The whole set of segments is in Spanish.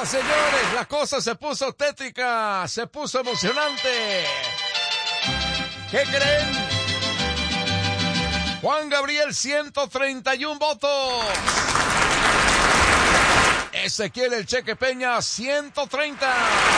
señores, la cosa se puso tétrica, se puso emocionante. ¿Qué creen? Juan Gabriel, 131 votos. Ezequiel El Cheque Peña, 130.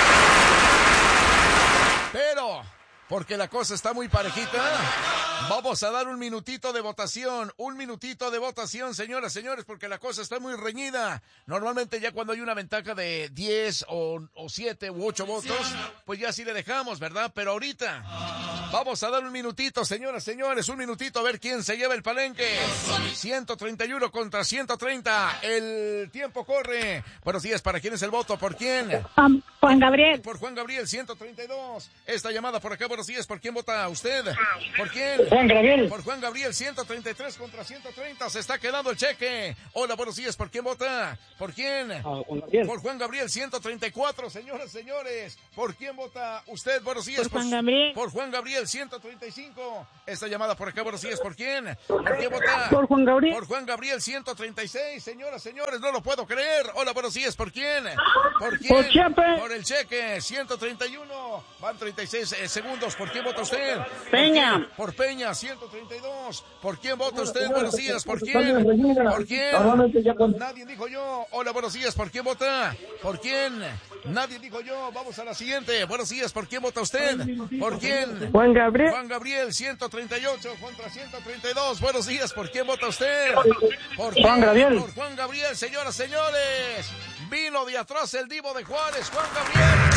Pero, porque la cosa está muy parejita, vamos a dar un minutito de votación, señoras, señores, porque la cosa está muy reñida. Normalmente ya cuando hay una ventaja de 10 o 7 u 8 votos, pues ya sí le dejamos, ¿verdad? Pero ahorita vamos a dar un minutito, señoras, señores, un minutito a ver quién se lleva el palenque. 131 contra 130, el tiempo corre. Buenos días, ¿para quién es el voto? ¿Por quién? Juan Gabriel. Por Juan Gabriel, 132. Esta llamada por acá, buenos días, ¿por quién vota usted? ¿Por quién? Juan Gabriel. Por Juan Gabriel, 133 contra 130, se está quedando el cheque. Hola, buenos días, ¿por quién vota? ¿Por quién? Por Juan Gabriel, 134, señoras, señores. ¿Por quién vota usted? Buenos días. Por Juan Gabriel. Por Juan Gabriel, 135. Esta llamada por acá, buenos días, ¿por quién? ¿Por quién vota? Por Juan Gabriel. Por Juan Gabriel, 136, señoras, señores, no lo puedo creer. Hola, buenos días, ¿por quién? ¿Por quién? Por Chepe. Por el cheque, 131. Van 36 segundos. ¿Por quién vota usted? Peña. Por Peña, 132. ¿Por quién vota usted? Buenos días, ¿por quién? ¿Por quién? Nadie dijo yo. Hola, buenos días, ¿por quién vota? ¿Por quién? Nadie dijo yo. Vamos a la siguiente. Buenos días, ¿por quién vota usted? ¿Por quién? Juan Gabriel. Juan Gabriel, 138 contra 132. Buenos días, ¿por quién vota usted? ¿Por Juan Gabriel. Por Juan Gabriel, señoras, señores. Vino de atrás el Divo de Juárez, Juan Gabriel.